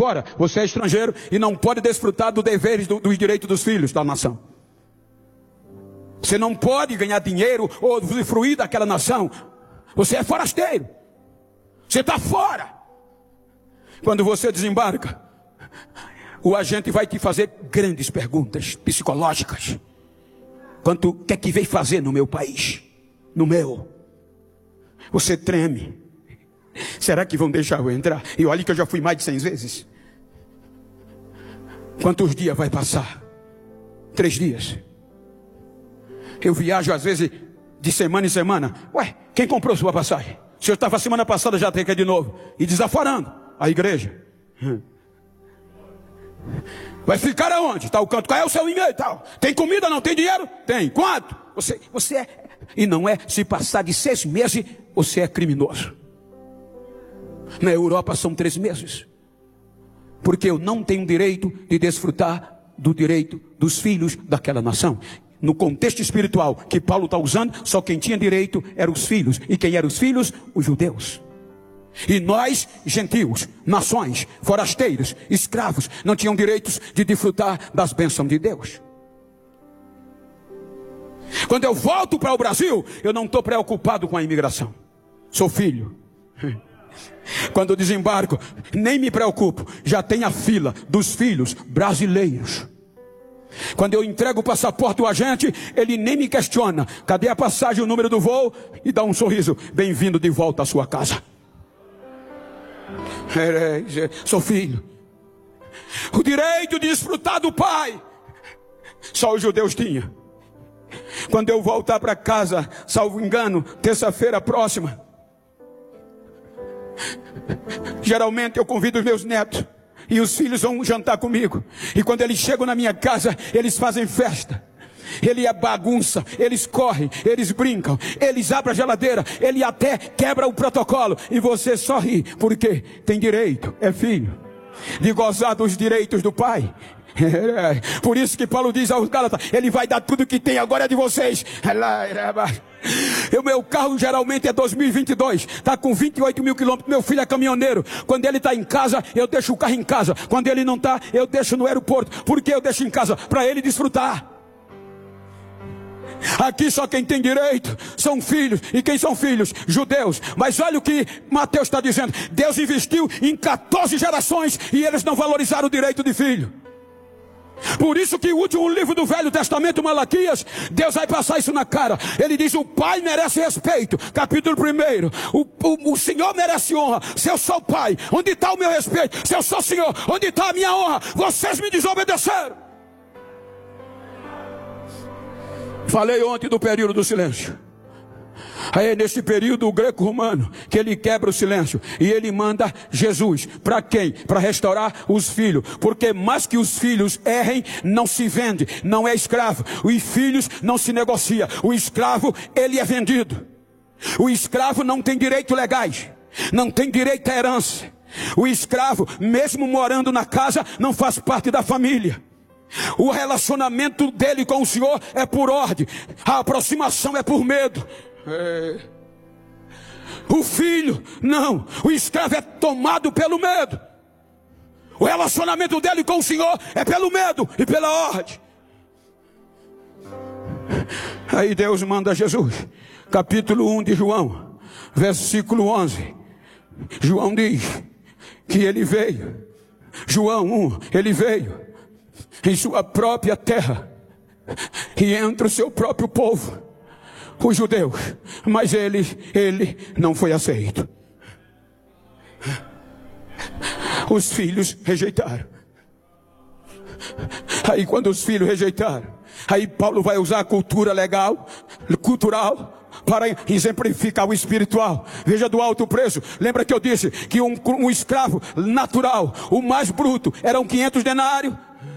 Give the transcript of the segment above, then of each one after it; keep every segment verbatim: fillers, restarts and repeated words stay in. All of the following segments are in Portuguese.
fora, você é estrangeiro e não pode desfrutar dos deveres, do, dos direitos dos filhos da nação. Você não pode ganhar dinheiro ou usufruir daquela nação. Você é forasteiro. Você está fora. Quando você desembarca, o agente vai te fazer grandes perguntas psicológicas. Quanto o que é que veio fazer no meu país? No meu. Você treme. Será que vão deixar eu entrar? E olha que eu já fui mais de cem vezes. Quantos dias vai passar? Três dias. Eu viajo às vezes de semana em semana. Ué, quem comprou sua passagem? O senhor estava semana passada, já tem que ir de novo. E desaforando a igreja. Vai ficar aonde? Está o canto. Qual é o seu e-mail? Tal. Tem comida? Não tem dinheiro? Tem. Quanto? Você, você é. E não é se passar de seis meses, você é criminoso. Na Europa são três meses. Porque eu não tenho direito de desfrutar do direito dos filhos daquela nação. No contexto espiritual que Paulo está usando, só quem tinha direito eram os filhos. E quem eram os filhos? Os judeus. E nós, gentios, nações, forasteiros, escravos, não tinham direitos de desfrutar das bênçãos de Deus. Quando eu volto para o Brasil, eu não estou preocupado com a imigração. Sou filho. Quando eu desembarco, nem me preocupo. Já tem a fila dos filhos brasileiros. Quando eu entrego o passaporte ao agente, ele nem me questiona. Cadê a passagem, o número do voo? E dá um sorriso. Bem-vindo de volta à sua casa. Sou filho. O direito de desfrutar do pai, só os judeus tinham. Quando eu voltar para casa, salvo engano, terça-feira próxima, geralmente eu convido os meus netos e os filhos vão jantar comigo. E quando eles chegam na minha casa, eles fazem festa. Ele é bagunça, eles correm, eles brincam, eles abrem a geladeira, ele até quebra o protocolo. E você só ri, porque tem direito, é filho, de gozar dos direitos do pai. Por isso que Paulo diz aos Gálatas, ele vai dar tudo que tem, agora é de vocês. O meu carro geralmente é dois mil e vinte e dois, está com vinte e oito mil quilômetros. Meu filho é caminhoneiro. Quando ele está em casa, eu deixo o carro em casa. Quando ele não está, eu deixo no aeroporto. Por que eu deixo em casa? Para ele desfrutar. Aqui só quem tem direito são filhos. E quem são filhos? Judeus. Mas olha o que Mateus está dizendo. Deus investiu em quatorze gerações e eles não valorizaram o direito de filho. Por isso que o último livro do Velho Testamento, Malaquias, Deus vai passar isso na cara. Ele diz, o pai merece respeito. Capítulo primeiro. O, o, o Senhor merece honra. Se eu sou pai, onde está o meu respeito? Se eu sou Senhor, onde está a minha honra? Vocês me desobedeceram. Falei ontem do período do silêncio. Aí é nesse período o greco-romano que ele quebra o silêncio e ele manda Jesus. Para quem? Para restaurar os filhos. Porque mais que os filhos errem, não se vende, não é escravo. Os filhos não se negocia. O escravo, ele é vendido. O escravo não tem direitos legais, não tem direito à herança. O escravo, mesmo morando na casa, não faz parte da família. O relacionamento dele com o Senhor é por ordem, a aproximação é por medo. É. O filho, não. O escravo é tomado pelo medo. O relacionamento dele com o Senhor é pelo medo e pela ordem. Aí Deus manda Jesus. Capítulo um de João, versículo onze. João diz que ele veio. João um, ele veio em sua própria terra e entre o seu próprio povo, os judeus, mas ele, ele não foi aceito. Os filhos rejeitaram. Aí quando os filhos rejeitaram, aí Paulo vai usar a cultura legal, cultural, para exemplificar o espiritual. Veja do alto preço. Lembra que eu disse que um, um escravo natural, o mais bruto, eram quinhentos denários.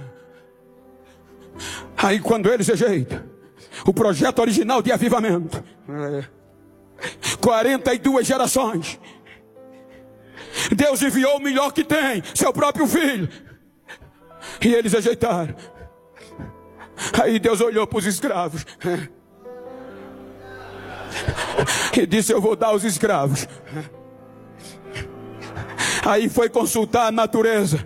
Aí quando eles rejeitam o projeto original de avivamento, quarenta e duas gerações, Deus enviou o melhor que tem, seu próprio filho, e eles rejeitaram. Aí Deus olhou para os escravos e disse, eu vou dar aos escravos. Aí foi consultar a natureza.